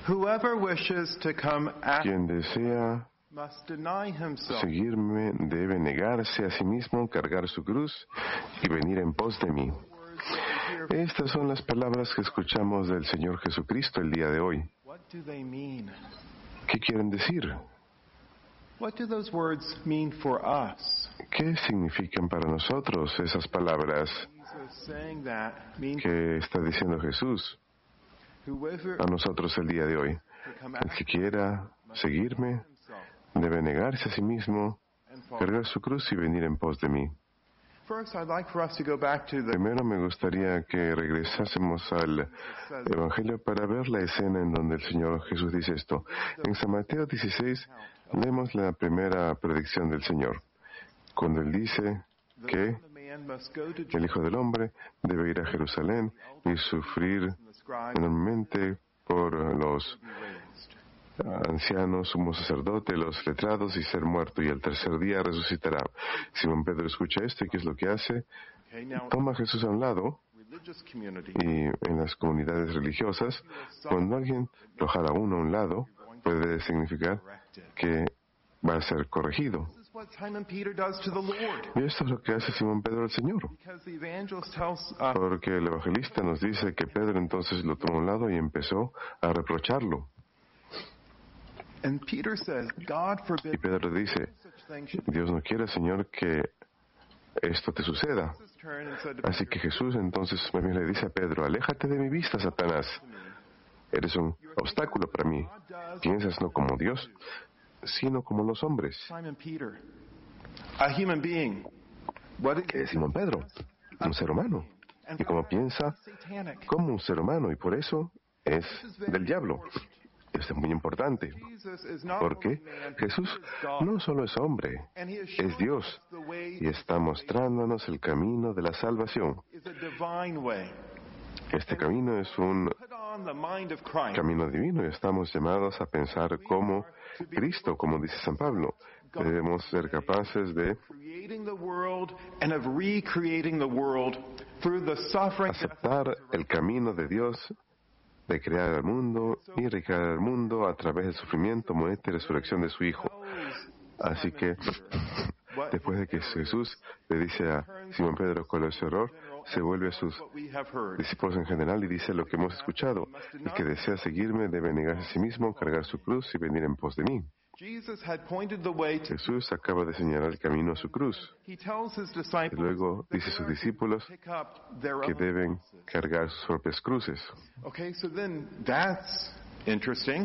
Whoever wishes to come after Quien desea must deny himself. seguirme debe negarse a sí mismo, cargar su cruz y venir en pos de mí. Estas son las palabras que escuchamos del Señor Jesucristo el día de hoy. What do they mean? ¿Qué quieren decir? What do those words mean for us? ¿Qué significan para nosotros esas palabras Jesus saying that means que está diciendo Jesús whoever a nosotros el día de hoy? to come El que after quiera seguirme himself debe negarse a sí mismo, and follow. cargar su cruz y venir en pos de mí. First, I'd like for us to go back to the Primero me gustaría que regresásemos al Evangelio para ver la escena en donde el Señor Jesús dice esto. En San Mateo 16 leemos la primera predicción del Señor, cuando Él dice que the man must go to el Hijo del Hombre debe ir a Jerusalén y sufrir the scribe enormemente por los be raised. ancianos, sumo sacerdote, los letrados y ser muerto, y al tercer día resucitará. Simón Pedro escucha esto y ¿qué es lo que hace? Okay, now Toma a Jesús a un lado religious community. y en las comunidades religiosas, cuando alguien lo jala uno a un lado, puede significar Corrected. que va a ser corregido. This is what Simon Peter does to the Lord. Y esto es lo que hace Simón Pedro al Señor, Because the evangelist tells porque el evangelista nos dice que Pedro entonces lo tomó a un lado y empezó a reprocharlo. and Peter says, God Y forbid Pedro dice, such thing should Dios no quiere, Señor, que esto te suceda. Jesus turned and said to Así que Jesús entonces más bien le dice a Pedro, aléjate de mi vista, Satanás. Eres un obstáculo para mí. Piensas no como Dios, sino como los hombres. Simon Peter, a human being. What is Que es Simón Pedro, un ser humano. Y como piensa satanic? como un ser humano, y por eso es del diablo. Esto es muy importante, Jesus is not porque only man, Jesús he is God. no solo es hombre, And he is es showing Dios, us the way y está mostrándonos el camino de la salvación. is a divine way. Este camino es un Put on the mind of Christ. camino divino y estamos llamados a pensar como Cristo, como dice San Pablo. Debemos ser capaces de Creating the world and of recreating the world through the suffering death, aceptar el camino de Dios, de crear el mundo y recrear el mundo a través del sufrimiento, muerte y resurrección de su Hijo. Así que, después de que Jesús le dice a Simón Pedro cuál es su error, se vuelve a sus what we have heard. discípulos en general y dice lo que hemos escuchado. El que desea seguirme debe negarse a sí mismo, cargar su cruz y venir en pos de mí. Jesus had pointed the way to. Jesús acaba de señalar el camino a su cruz. He tells his Y disciples luego that dice a they sus are to discípulos pick up their que own deben crosses. cargar sus propias cruces. Okay, so then that's interesting.